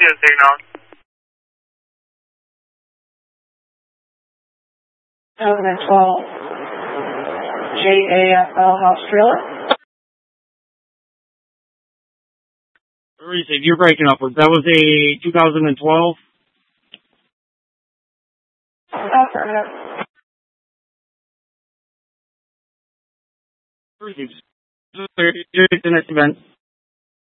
see the signal. 2012 JAFL House Trailer. Receive, you're breaking up. That was a 2012? Affirmative. Receive. The next event.